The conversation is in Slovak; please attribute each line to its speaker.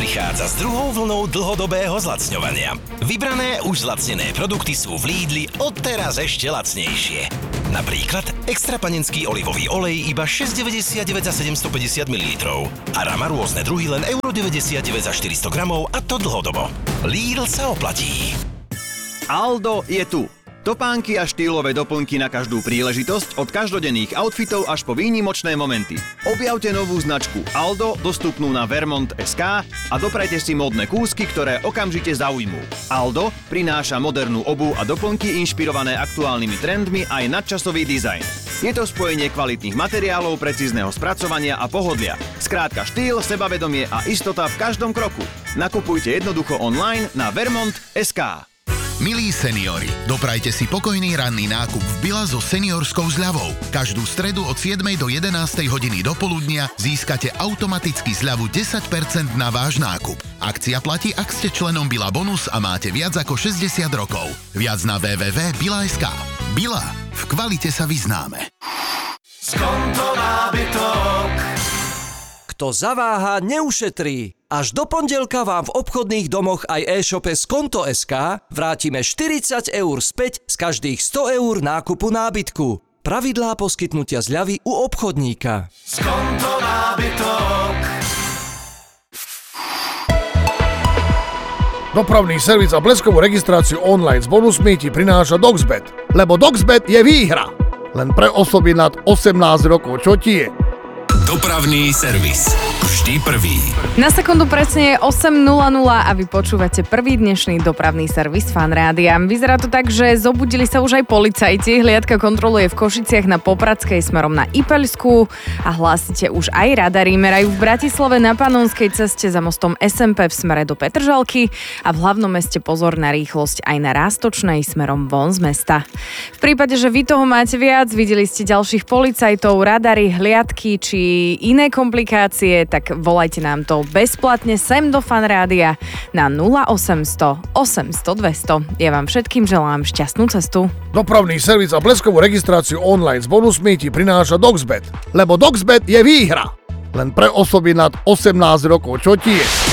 Speaker 1: prichádza s druhou vlnou dlhodobého zlacňovania. Vybrané už zlacnené produkty sú v Lidli odteraz ešte lacnejšie. Napríklad extra panenský olivový olej iba 6,99 za 750 ml. A Rama rôzne druhy len 1,99 za 400 gramov a to dlhodobo. Lidl sa oplatí.
Speaker 2: Aldo je tu. Topánky a štýlové doplnky na každú príležitosť, od každodenných outfitov až po výnimočné momenty. Objavte novú značku Aldo, dostupnú na Vermont.sk a doprajte si módne kúsky, ktoré okamžite zaujmú. Aldo prináša modernú obuv a doplnky inšpirované aktuálnymi trendmi aj nadčasový dizajn. Je to spojenie kvalitných materiálov, precízneho spracovania a pohodlia. Skrátka štýl, sebavedomie a istota v každom kroku. Nakupujte jednoducho online na Vermont.sk.
Speaker 3: Milí seniori, doprajte si pokojný ranný nákup v Billa so seniorskou zľavou. Každú stredu od 7 do 11 hodiny do poludnia získate automaticky zľavu 10% na váš nákup. Akcia platí, ak ste členom Billa Bonus a máte viac ako 60 rokov. Viac na www.billa.sk. Billa. V kvalite sa vyznáme.
Speaker 4: Skonto nábytok.
Speaker 5: Kto zaváha, neušetrí. Až do pondelka vám v obchodných domoch aj e-shope Skonto.sk vrátime 40 € späť z každých 100 € nákupu nábytku. Pravidlá poskytnutia zľavy u obchodníka.
Speaker 4: Skonto nábytok.
Speaker 6: Dopravný servis a bleskovú registráciu online s bonusmi ti prináša Doxbet. Lebo Doxbet je výhra. Len pre osoby nad 18 rokov. Čo ti je?
Speaker 7: Dopravný servis. Vždy prvý.
Speaker 8: Na sekundu presne je 8:00 a vy počúvate prvý dnešný dopravný servis Fan Rádia. Vyzerá to tak, že zobudili sa už aj policajti. Hliadka kontroluje v Košiciach na Popradskej smerom na Ipeľskú a hlásite už aj radary. Merajú v Bratislave na Panonskej ceste za mostom SMP v smere do Petržalky a v hlavnom meste pozor na rýchlosť aj na Rástočnej smerom von z mesta. V prípade, že vy toho máte viac, videli ste ďalších policajtov, radary, hliadky či iné komplikácie, tak volajte nám to bezplatne sem do Fan Rádia na 0800 800 200. Ja vám všetkým želám šťastnú cestu.
Speaker 6: Dopravný servis a bleskovú registráciu online s bonusmi ti prináša Doxbet. Lebo Doxbet je výhra. Len pre osoby nad 18 rokov. Čo ti je?